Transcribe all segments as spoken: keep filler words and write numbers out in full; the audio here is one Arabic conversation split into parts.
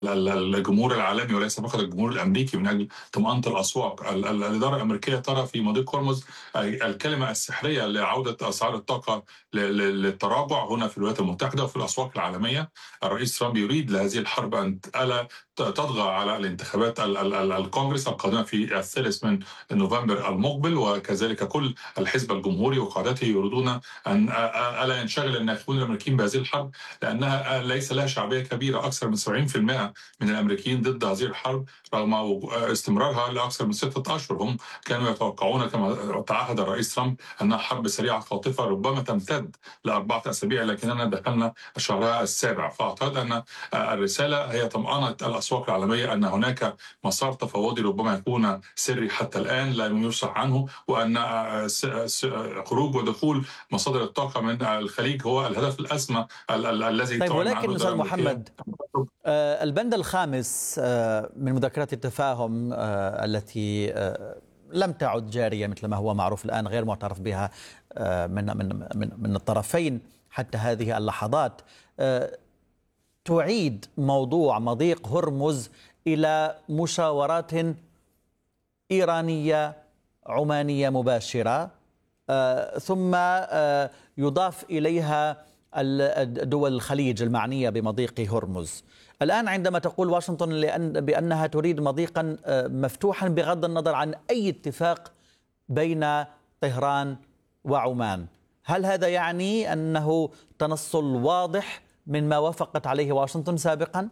الجمهور العالمي وليس فقط الجمهور الامريكي من اجل طمانه الاسواق. الاداره الامريكيه ترى في مضيق هرمز الكلمه السحريه لعوده اسعار الطاقه للتراجع هنا في الولايات المتحده وفي الاسواق العالميه. الرئيس ترامب يريد لهذه الحرب ان الا تطغى على الانتخابات الكونغرس القادمه في الثالث من نوفمبر المقبل، وكذلك كل الحزب الجمهوري وقادته يريدون ان الا ينشغل الناخبون الامريكيين بهذه الحرب، لانها ليس لها شعبيه كبيره. اكثر من سبعين بالمئة من الامريكيين ضد هذه الحرب رغم استمرارها لاكثر من سته اشهر. هم كانوا يتوقعون كما تعهد الرئيس ترامب انها حرب سريعه خاطفه ربما تمتد لاربعه اسابيع، لكننا دخلنا شهرها السابع. فاعتقد ان الرساله هي طمانه الاسواق العالميه ان هناك مسار تفاوضي ربما يكون سري حتى الان لم يفصح عنه، وان خروج ودخول مصادر الطاقه من الخليج هو الهدف الاسمى الذي طيب، تعلن ولكن عنه أستاذ الاداره الامريكيه. محمد، آه، البند الخامس آه، من مذكرات التفاهم آه، التي آه، لم تعد جارية مثل ما هو معروف الآن، غير معترف بها آه، من من من من الطرفين حتى هذه اللحظات، آه، تعيد موضوع مضيق هرمز إلى مشاورات إيرانية عمانية مباشرة، آه، ثم آه، يضاف إليها دول الخليج المعنية بمضيق هرمز. الآن عندما تقول واشنطن لأن بأنها تريد مضيقا آه، مفتوحا بغض النظر عن أي اتفاق بين طهران وعمان، هل هذا يعني أنه تنصل واضح من ما وافقت عليه واشنطن سابقا؟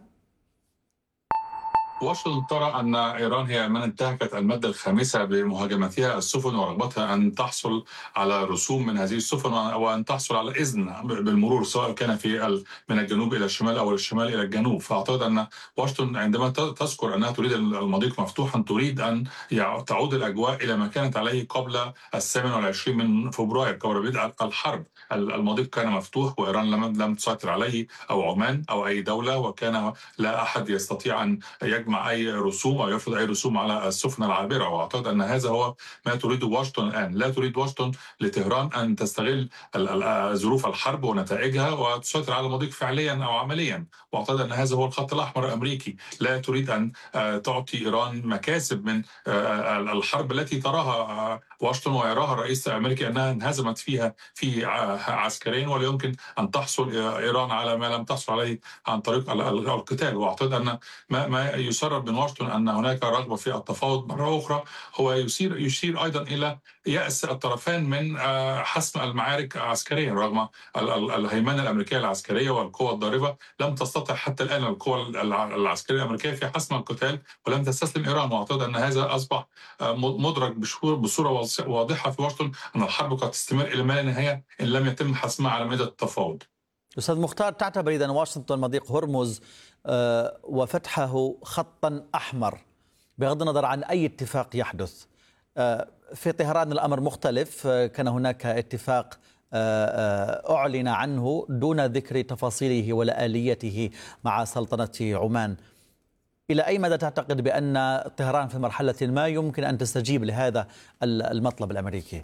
واشنطن ترى أن إيران هي من انتهكت المادة الخامسة بمهاجمتها السفن ورغبتها أن تحصل على رسوم من هذه السفن وأن تحصل على إذن بالمرور، سواء كان في من الجنوب إلى الشمال أو الشمال إلى الجنوب. فأعتقد أن واشنطن عندما تذكر أنها تريد المضيق مفتوحا تريد أن تعود الأجواء إلى ما كانت عليه قبل الثامن والعشرين من فبراير، قبل بدء الحرب. المضيق كان مفتوح وإيران لم لم تسيطر عليه أو عمان أو أي دولة، وكان لا أحد يستطيع أن يجمع مع اي رسوم او يفرض اي رسوم على السفن العابره. واعتقد ان هذا هو ما تريده واشنطن الان. لا تريد واشنطن لطهران ان تستغل ظروف الحرب ونتائجها وتسيطر على المضيق فعليا او عمليا. واعتقد ان هذا هو الخط الاحمر الامريكي. لا تريد ان تعطي ايران مكاسب من الحرب التي تراها واشنطن ويراها الرئيس الامريكي انها انهزمت فيها في عسكريا، ولا يمكن ان تحصل ايران على ما لم تحصل عليه عن طريق القتال. واعتقد ان ما ما يسرب من واشنطن ان هناك رغبه في التفاوض مره اخرى هو يشير يشير ايضا الى يأس الطرفين من حسم المعارك عسكريا، رغم الهيمنه الامريكيه العسكريه والقوى الضاربه لم تستطع حتى الان القوى العسكريه الامريكيه في حسم القتال ولم تستسلم ايران. واعتقد ان هذا اصبح مدرك بصوره واضحه في واشنطن ان الحرب قد تستمر الى ما لا نهايه ان لم يتم حسمها على مدى التفاوض. أستاذ مختار، تعتبر إذن واشنطن مضيق هرمز وفتحه خطا أحمر بغض النظر عن أي اتفاق يحدث؟ في طهران الأمر مختلف، كان هناك اتفاق أعلن عنه دون ذكر تفاصيله ولا آليته مع سلطنة عمان. إلى أي مدى تعتقد بأن طهران في مرحلة ما يمكن أن تستجيب لهذا المطلب الأمريكي؟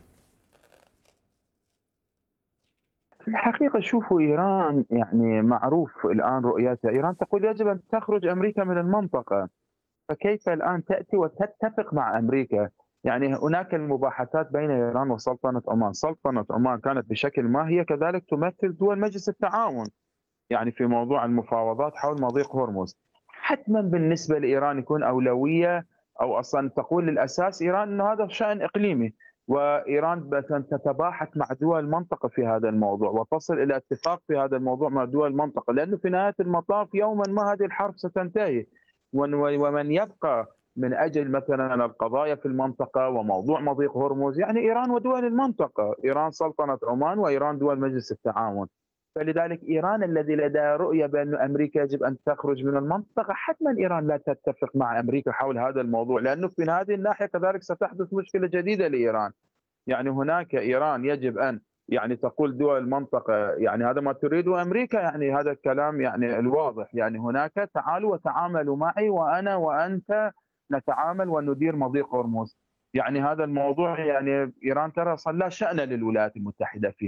في الحقيقة شوفوا، إيران يعني معروف الآن رؤيتها. إيران تقول يجب أن تخرج أمريكا من المنطقة، فكيف الآن تأتي وتتفق مع أمريكا؟ يعني هناك المباحثات بين إيران وسلطنة عمان. سلطنة عمان كانت بشكل ما هي كذلك تمثل دول مجلس التعاون يعني في موضوع المفاوضات حول مضيق هرمز. حتما بالنسبة لإيران يكون أولوية أو أصلا تقول للأساس إيران أنه هذا شأن إقليمي، وإيران تتباحث مع دول المنطقة في هذا الموضوع وتصل إلى اتفاق في هذا الموضوع مع دول المنطقة، لأنه في نهاية المطاف يوما ما هذه الحرب ستنتهي، ومن يبقى من أجل مثلا القضايا في المنطقة وموضوع مضيق هرمز يعني إيران ودول المنطقة، إيران سلطنة عمان وإيران دول مجلس التعاون. فلذلك إيران الذي لديها رؤية بأن أمريكا يجب أن تخرج من المنطقة، حتما إيران لا تتفق مع أمريكا حول هذا الموضوع، لأنه في هذه الناحية كذلك ستحدث مشكلة جديدة لإيران. يعني هناك إيران يجب أن يعني تقول دول المنطقة يعني هذا ما تريده أمريكا، يعني هذا الكلام يعني الواضح، يعني هناك تعالوا وتعاملوا معي وأنا وأنت نتعامل وندير مضيق هرمز. يعني هذا الموضوع يعني إيران ترى لا شأن للولايات المتحدة فيه.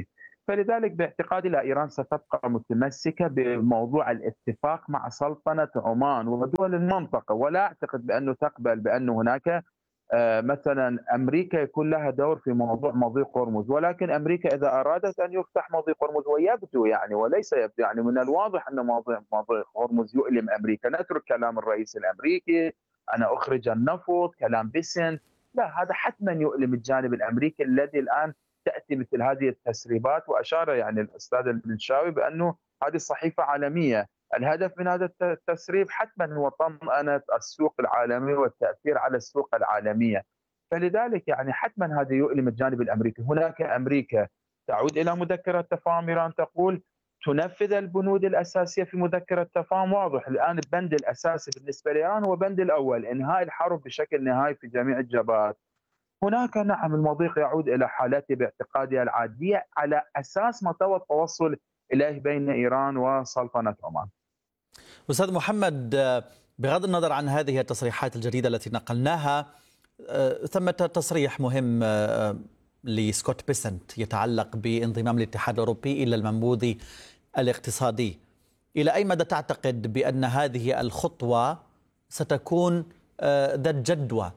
فلذلك باعتقادي لا، إيران ستبقى متمسكة بموضوع الاتفاق مع سلطنة عمان ودول المنطقة، ولا أعتقد بأنه تقبل بأن هناك آه، مثلا أمريكا يكون لها دور في موضوع مضيق هرمز. ولكن أمريكا إذا أرادت أن يفتح مضيق هرمز، ويبدو يعني وليس يبدو يعني من الواضح أن مضيق مضيق هرمز يؤلم أمريكا، نترك كلام الرئيس الأمريكي أنا أخرج النفط، كلام بيسن، لا، هذا حتما يؤلم الجانب الأمريكي الذي الآن تأتي مثل هذه التسريبات. وأشار يعني الأستاذ المنشاوي بأنه هذه صحيفة عالمية، الهدف من هذا التسريب حتما هو طمأنة السوق العالمي والتأثير على السوق العالمية. فلذلك يعني حتما هذا يؤلم الجانب الأمريكي. هناك أمريكا تعود إلى مذكرة تفاهم، إيران تقول تنفذ البنود الأساسية في مذكرة تفاهم. واضح الآن البند الأساسي بالنسبة لإيران هو البند الأول، إنهاء الحرب بشكل نهائي في جميع الجبهات. هناك نعم المضيق يعود إلى حالته باعتقادها العادية على أساس مستوى التوصل إليه بين إيران وسلطنة عمان. أستاذ محمد، بغض النظر عن هذه التصريحات الجديدة التي نقلناها، ثمة تصريح مهم لسكوت بيسنت يتعلق بانضمام الاتحاد الأوروبي إلى المنبوذ الاقتصادي. إلى أي مدى تعتقد بأن هذه الخطوة ستكون ذات جدوى؟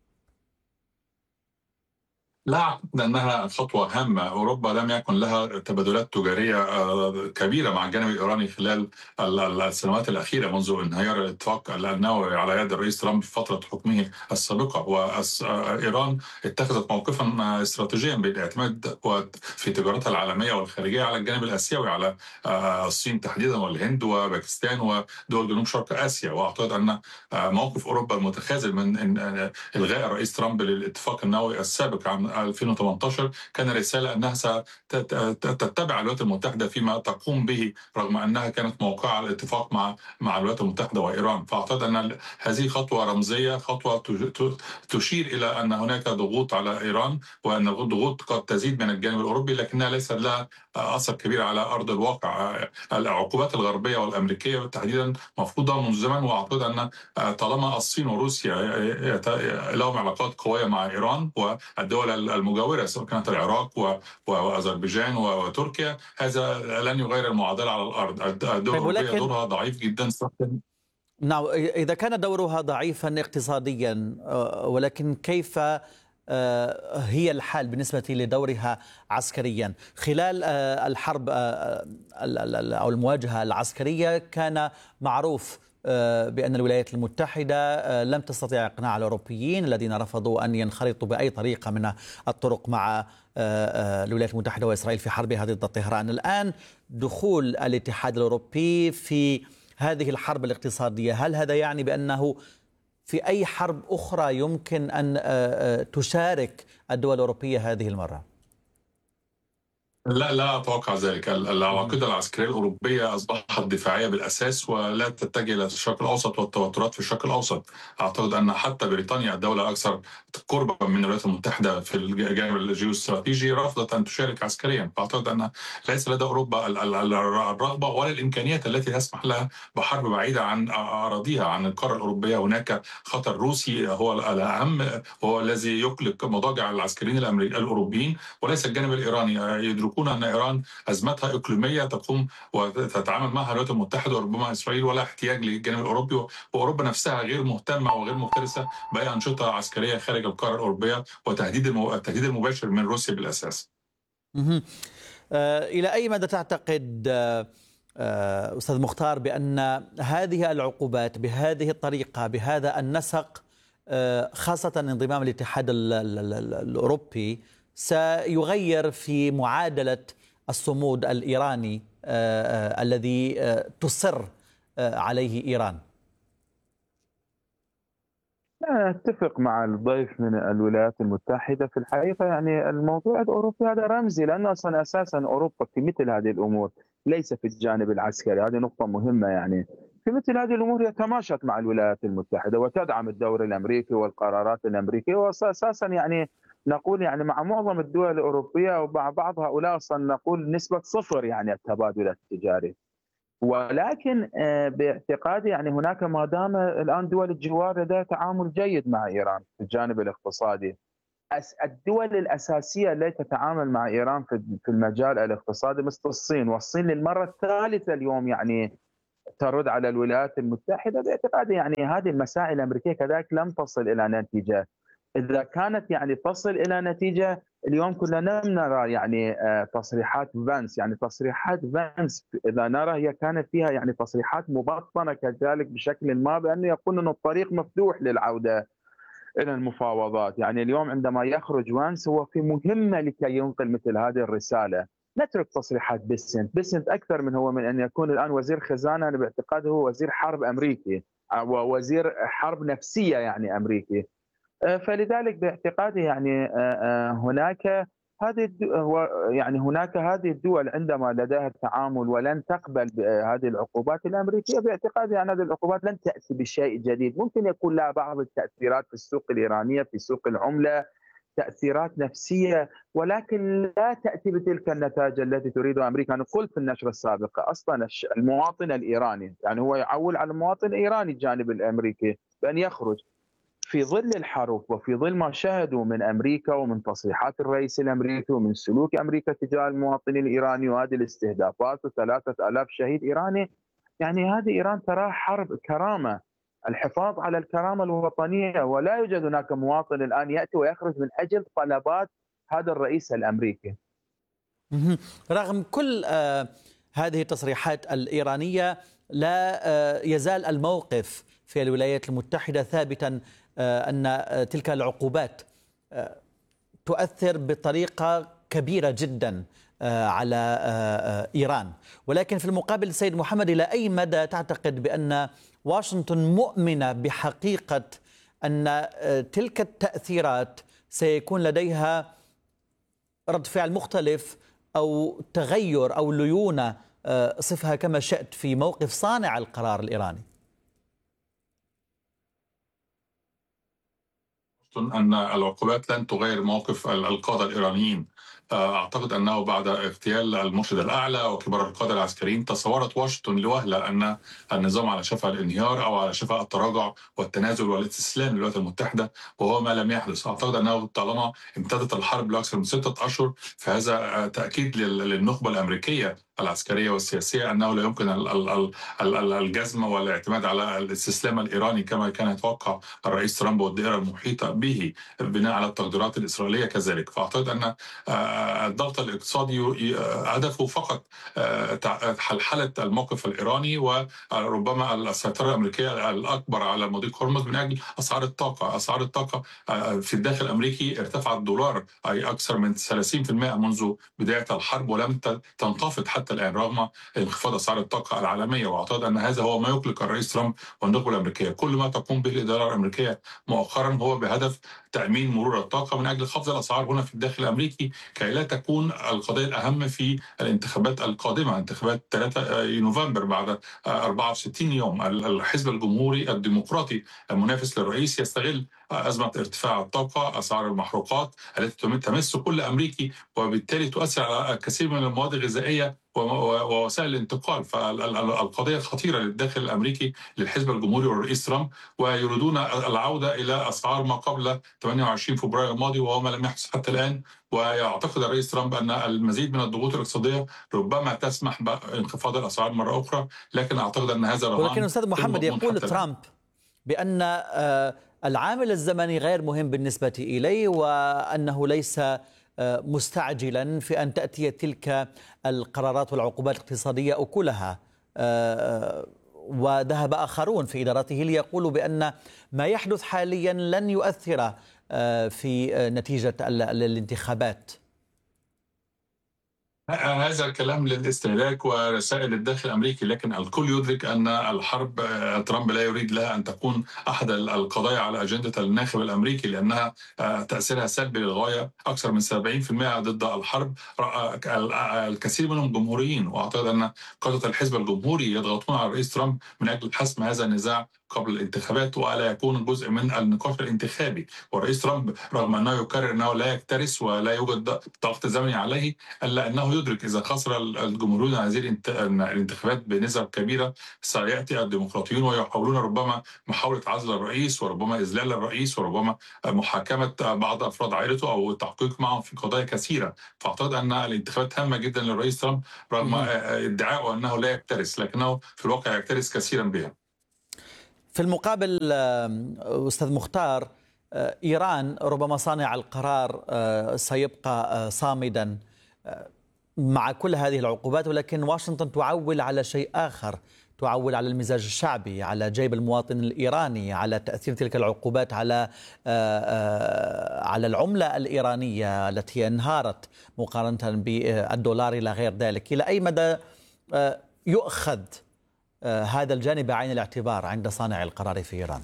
لا أعتقد أنها خطوة هامة. أوروبا لم يكن لها تبادلات تجارية كبيرة مع الجانب الإيراني خلال السنوات الأخيرة منذ انهيار الاتفاق النووي على يد الرئيس ترامب في فترة حكمه السابقة. وإيران اتخذت موقفا استراتيجيا بالاعتماد في تجارتها العالمية والخارجية على الجانب الآسيوي، على الصين تحديدا والهند وباكستان ودول جنوب شرق آسيا. وأعتقد أن موقف أوروبا المتخاذل من إلغاء الرئيس ترامب للاتفاق النووي السابق عام ألفين وثمانية عشر كان رسالة أنها ستتبع الولايات المتحدة فيما تقوم به، رغم أنها كانت موقعة على الاتفاق مع مع الولايات المتحدة وإيران. فأعتقد أن هذه خطوة رمزية، خطوة تشير إلى أن هناك ضغوط على إيران، وأن الضغوط قد تزيد من الجانب الأوروبي، لكنها ليس لها أثر كبير على أرض الواقع. العقوبات الغربية والأمريكية تحديدا مفروضة منذ زمن، وأعتقد أن طالما الصين وروسيا لهم علاقات قوية مع إيران والدول المجاورة سواء كانت العراق وأذربيجان وتركيا، هذا لن يغير المعادلة على الأرض. الدول الأوروبية دورها ضعيف جدا. نعم، إذا كان دورها ضعيفا اقتصاديا، ولكن كيف هي الحال بالنسبة لدورها عسكريا؟ خلال الحرب أو المواجهة العسكرية كان معروف بأن الولايات المتحدة لم تستطيع إقناع الأوروبيين الذين رفضوا أن ينخرطوا بأي طريقة من الطرق مع الولايات المتحدة وإسرائيل في حربها ضد طهران. الآن دخول الاتحاد الأوروبي في هذه الحرب الاقتصادية، هل هذا يعني بأنه في أي حرب أخرى يمكن أن تشارك الدول الأوروبية هذه المرة؟ لا لا أتوقع ذلك. العقيدة العسكرية الأوروبية أصبحت دفاعية بالأساس ولا تتجه إلى الشرق الأوسط والتوترات في الشرق الأوسط. أعتقد أن حتى بريطانيا الدولة الأكثر قربا من الولايات المتحدة في الجانب الجيوستراتيجي رفضت أن تشارك عسكريا. فأعتقد أن ليس لدى أوروبا الرغبة ولا الإمكانيات التي تسمح لها بحرب بعيدة عن أراضيها، عن القارة الأوروبية. هناك خطر روسي هو الأهم، هو الذي يقلق مضاجع العسكريين الأوروبيين، وليس الجانب الإيراني. يدركون أن إيران أزمتها إقليمية تقوم وتتعامل معها الولايات المتحدة وربما إسرائيل، ولا احتياج للجانب الأوروبي. وأوروبا نفسها غير مهتمة وغير مفترسة بأي أنشطة عسكرية خارج القارة الأوروبية، وتهديد التهديد المباشر من روسيا بالأساس. إلى أي مدى تعتقد أستاذ مختار بأن هذه العقوبات بهذه الطريقة بهذا النسق، خاصة انضمام الاتحاد الأوروبي، سيغير في معادلة الصمود الإيراني الذي تصر عليه إيران؟ لا أتفق مع الضيف من الولايات المتحدة. في الحقيقة يعني الموضوع الأوروبي هذا رمزي، لأنه أصلا أساسا أوروبا في مثل هذه الأمور ليس في الجانب العسكري. هذه نقطة مهمة. يعني في مثل هذه الأمور يتماشت مع الولايات المتحدة وتدعم الدور الأمريكي والقرارات الأمريكية، وأساسا يعني نقول يعني مع معظم الدول الأوروبية ومع بعض هؤلاء أصلا نقول نسبة صفر يعني التبادل التجاري. ولكن باعتقادي يعني هناك ما دام الآن دول الجوار لديها تعامل جيد مع إيران في الجانب الاقتصادي، الدول الأساسية التي تتعامل مع إيران في المجال الاقتصادي مثل الصين، والصين للمرة الثالثة اليوم يعني ترد على الولايات المتحدة باعتقادي يعني هذه المسائل الأمريكية كذلك لم تصل إلى نتيجة. إذا كانت يعني تصل إلى نتيجة اليوم كنا لم نرى يعني تصريحات فانس، يعني تصريحات فانس إذا نرى هي كانت فيها يعني تصريحات مبطنة كذلك بشكل ما بأنه يقول أن الطريق مفتوح للعودة إلى المفاوضات. يعني اليوم عندما يخرج وانس هو في مهمة لكي ينقل مثل هذه الرسالة. نترك تصريحات بيسنت، بيسنت أكثر من هو من أن يكون الآن وزير خزانة، أنا باعتقاده هو وزير حرب أمريكي ووزير حرب نفسية يعني أمريكي. فلذلك باعتقادي يعني هناك هذه يعني هناك هذه الدول عندما لديها التعامل ولن تقبل بهذه العقوبات الامريكيه، باعتقادي يعني هذه العقوبات لن تاتي بشيء جديد. ممكن يكون لها بعض التاثيرات في السوق الايرانيه، في سوق العمله، تاثيرات نفسيه، ولكن لا تاتي بتلك النتائج التي تريدها امريكا. انا قلت في النشره السابقه اصلا المواطن الايراني يعني هو يعول على المواطن الايراني الجانب الامريكي بان يخرج في ظل الحرب وفي ظل ما شاهدوا من أمريكا ومن تصريحات الرئيس الأمريكي ومن سلوك أمريكا تجاه المواطن الإيراني وهذه الاستهدافات وثلاثة آلاف شهيد إيراني. يعني هذه إيران ترى حرب كرامة، الحفاظ على الكرامة الوطنية، ولا يوجد هناك مواطن الآن يأتي ويخرج من أجل طلبات هذا الرئيس الأمريكي. رغم كل آه هذه التصريحات الإيرانية لا آه يزال الموقف في الولايات المتحدة ثابتا أن تلك العقوبات تؤثر بطريقة كبيرة جدا على إيران. ولكن في المقابل سيد محمد، إلى أي مدى تعتقد بأن واشنطن مؤمنة بحقيقة أن تلك التأثيرات سيكون لديها رد فعل مختلف أو تغير أو ليونة، صفها كما شئت، في موقف صانع القرار الإيراني؟ أن العقوبات لن تغير موقف القادة الإيرانيين. أعتقد أنه بعد اغتيال المرشد الأعلى وكبار القادة العسكريين تصورت واشنطن لوهلة أن النظام على شفا الانهيار أو على شفا التراجع والتنازل والاستسلام للولايات المتحدة، وهو ما لم يحدث. أعتقد أنه طالما امتدت الحرب لأكثر من ستة أشهر فهذا تأكيد للنخبة الأمريكية العسكرية والسياسية أنه لا يمكن الجزم والاعتماد على الاستسلام الإيراني كما كان يتوقع الرئيس ترامب والدائرة المحيطة به بناء على التقديرات الإسرائيلية كذلك. فأعتقد أن الضغط الاقتصادي هدفه فقط حلحلة الموقف الإيراني وربما السيطرة الأمريكية الأكبر على مضيق هرمز من أجل أسعار الطاقة. أسعار الطاقة في الداخل الأمريكي ارتفع الدولار أي أكثر من ثلاثين بالمئة منذ بداية الحرب ولم تنخفض حتى الآن رغم انخفاض أسعار الطاقة العالمية. وأعتقد أن هذا هو ما يقلق الرئيس ترامب والنخبة الأمريكية. كل ما تقوم به الإدارة الأمريكية مؤخرا هو بهدف تأمين مرور الطاقة من أجل خفض الأسعار هنا في الداخل الأمريكي كي لا تكون القضية الأهم في الانتخابات القادمة، انتخابات ثلاثة نوفمبر بعد أربعة وستين يوم. الحزب الجمهوري الديمقراطي المنافس للرئيس يستغل أزمة ارتفاع الطاقة، أسعار المحروقات التي تمس كل أمريكي وبالتالي تؤثر على الكثير من المواد الغذائية ووسائل الانتقال. فالقضية خطيرة للداخل الأمريكي للحزب الجمهوري والرئيس ترامب، ويريدون العودة إلى أسعار ما قبل ثمانية وعشرين فبراير الماضي وهو ما لم يحدث حتى الآن. ويعتقد الرئيس ترامب أن المزيد من الضغوط الاقتصادية ربما تسمح بانخفاض الأسعار مرة أخرى، لكن أعتقد أن هذا رهان. ولكن أستاذ محمد، يقول ترامب بأن العامل الزمني غير مهم بالنسبة إليه وأنه ليس مستعجلا في أن تأتي تلك القرارات والعقوبات الاقتصادية أكلها. وذهب آخرون في إدارته ليقولوا بأن ما يحدث حاليا لن يؤثر في نتيجة الانتخابات. هذا الكلام للاستهلاك ورسائل الداخل الأمريكي، لكن الكل يدرك أن الحرب ترامب لا يريد لها أن تكون أحد القضايا على أجندة الناخب الأمريكي لأنها تأثيرها سلبي للغاية. أكثر من سبعين بالمئة ضد الحرب، الكثير منهم جمهوريين، وأعتقد أن قادة الحزب الجمهوري يضغطون على الرئيس ترامب من أجل حسم هذا النزاع قبل الانتخابات ولا يكون جزء من النقاش الانتخابي. والرئيس ترامب رغم أنه يكرر أنه لا يكترث ولا يوجد ضغط زمني عليه، إلا أنه يدرك إذا خسر الجمهوريون هذه الانتخابات بنسب كبيرة سيأتي الديمقراطيون ويحاولون ربما محاولة عزل الرئيس وربما إذلال الرئيس وربما محاكمة بعض أفراد عائلته أو التحقيق معهم في قضايا كثيرة. فأعتقد أن الانتخابات هامة جدا للرئيس ترامب رغم ادعائه أنه لا يكترث، لكنه في الواقع يكترث كثيرا بها. في المقابل أستاذ مختار، إيران ربما صانع القرار سيبقى صامدا مع كل هذه العقوبات، ولكن واشنطن تعول على شيء آخر، تعول على المزاج الشعبي، على جيب المواطن الإيراني، على تأثير تلك العقوبات على على العملة الإيرانية التي انهارت مقارنة بالدولار إلى غير ذلك. إلى أي مدى يؤخذ هذا الجانب بعين الاعتبار عند صانع القرار في إيران؟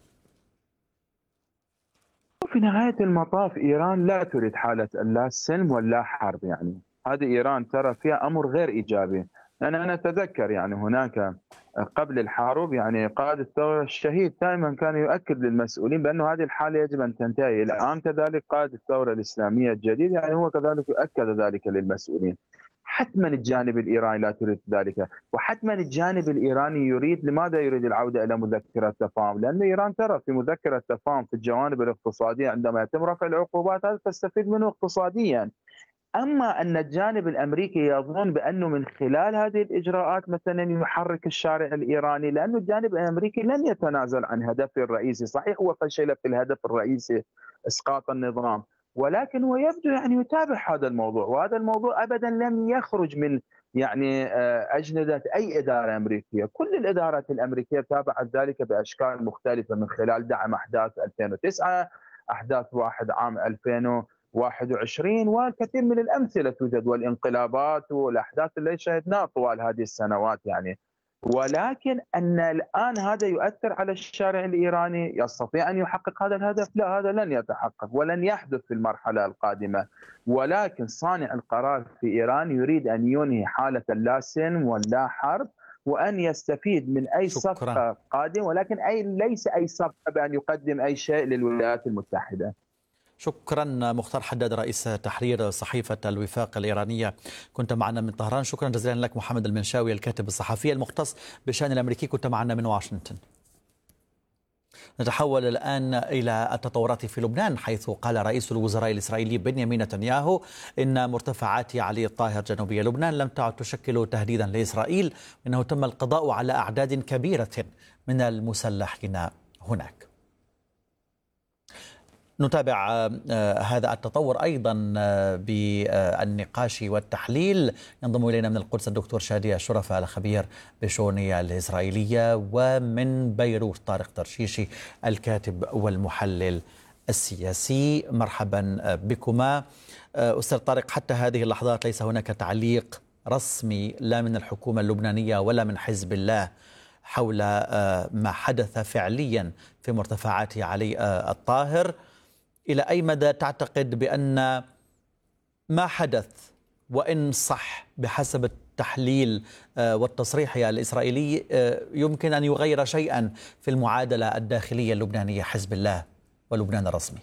في نهاية المطاف إيران لا تريد حالة لا سلم ولا حرب، يعني هذه إيران ترى فيها أمر غير إيجابي. أنا أنا أتذكر يعني هناك قبل الحرب يعني قائد الثورة الشهيد دائما كان يؤكد للمسؤولين بأن هذه الحالة يجب أن تنتهي. الآن كذلك قائد الثورة الإسلامية الجديد يعني هو كذلك يؤكد ذلك للمسؤولين. حتما الجانب الإيراني لا تريد ذلك، وحتما الجانب الإيراني يريد. لماذا يريد العودة إلى مذكرة التفاهم؟ لأن إيران ترى في مذكرة التفاهم في الجوانب الاقتصادية عندما يتم رفع العقوبات هذا تستفيد منه اقتصاديا. أما أن الجانب الأمريكي يظن بأنه من خلال هذه الإجراءات مثلا يحرك الشارع الإيراني، لأن الجانب الأمريكي لن يتنازل عن هدفه الرئيسي. صحيح هو فشل في الهدف الرئيسي إسقاط النظام، ولكن هو يبدو يعني يتابع هذا الموضوع، وهذا الموضوع أبدا لم يخرج من يعني أجندة أي إدارة أمريكية. كل الإدارات الأمريكية تابعت ذلك بأشكال مختلفة من خلال دعم أحداث ألفين وتسعة، أحداث واحد عام ألفين وواحد وعشرين، والكثير من الأمثلة توجد، والانقلابات والأحداث اللي شاهدناها طوال هذه السنوات يعني. ولكن أن الآن هذا يؤثر على الشارع الإيراني يستطيع أن يحقق هذا الهدف؟ لا، هذا لن يتحقق ولن يحدث في المرحلة القادمة. ولكن صانع القرار في إيران يريد أن ينهي حالة لا سلم ولا حرب، وأن يستفيد من أي صفقة قادمة، ولكن أي ليس أي صفقة بأن يقدم أي شيء للولايات المتحدة. شكرا مختار حداد رئيس تحرير صحيفة الوفاق الإيرانية، كنت معنا من طهران. شكرا جزيلا لك محمد المنشاوي الكاتب الصحفي المختص بالشأن الأمريكي، كنت معنا من واشنطن. نتحول الآن إلى التطورات في لبنان، حيث قال رئيس الوزراء الإسرائيلي بنيامين نتنياهو إن مرتفعات علي الطاهر جنوبي لبنان لم تعد تشكل تهديدا لإسرائيل، إنه تم القضاء على أعداد كبيرة من المسلحين هناك. نتابع هذا التطور أيضا بالنقاش والتحليل. ينضم إلينا من القدس الدكتور شادي الشرفة الخبير بالشؤون الإسرائيلية، ومن بيروت طارق ترشيشي الكاتب والمحلل السياسي. مرحبا بكما. أستاذ طارق، حتى هذه اللحظات ليس هناك تعليق رسمي لا من الحكومة اللبنانية ولا من حزب الله حول ما حدث فعليا في مرتفعات علي الطاهر. إلى أي مدى تعتقد بأن ما حدث، وإن صح بحسب التحليل والتصريح الإسرائيلي، يمكن أن يغير شيئا في المعادلة الداخلية اللبنانية حزب الله ولبنان الرسمي؟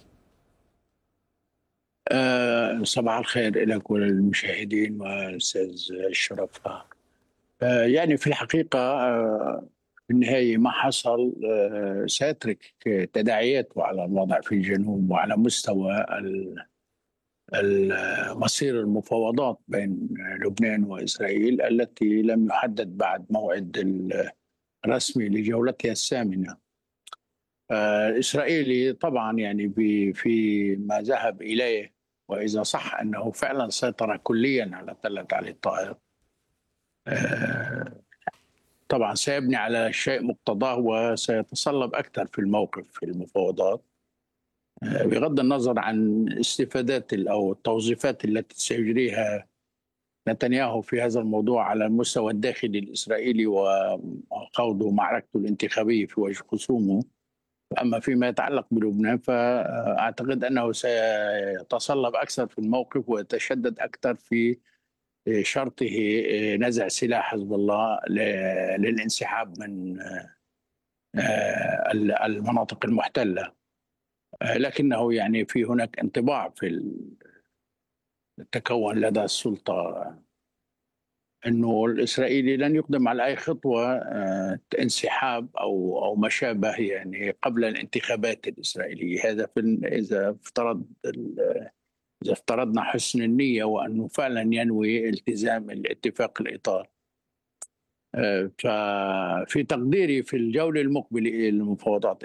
أه صباح الخير لك وللمشاهدين والأستاذ الشرفة. أه يعني في الحقيقة أه في النهاية ما حصل سيترك تداعياته على الوضع في الجنوب وعلى مستوى مصير المفاوضات بين لبنان وإسرائيل التي لم يحدد بعد موعد رسمي لجولتها الثامنة. الإسرائيلي طبعا يعني في ما ذهب إليه، وإذا صح أنه فعلا سيطر كليا على تلة علي الطاهر، طبعا سيبني على شيء مقتضاه وسيتصلب أكثر في الموقف في المفاوضات، بغض النظر عن استفادات أو التوظيفات التي سيجريها نتنياهو في هذا الموضوع على المستوى الداخلي الإسرائيلي وخوضه معركته الانتخابية في وجه خصومه. أما فيما يتعلق بلبنان فأعتقد أنه سيتصلب أكثر في الموقف ويتشدد أكثر في شرطه نزع سلاح حزب الله للانسحاب من المناطق المحتلة، لكنه يعني في هناك انطباع في التكون لدى السلطة أنه الإسرائيلي لن يقدم على أي خطوة انسحاب أو أو ما شابه يعني قبل الانتخابات الإسرائيلية. هذا إذا افترض إذا افترضنا حسن النية وأنه فعلا ينوي التزام الاتفاق الإطار. ففي تقديري في الجولة المقبلة المفاوضات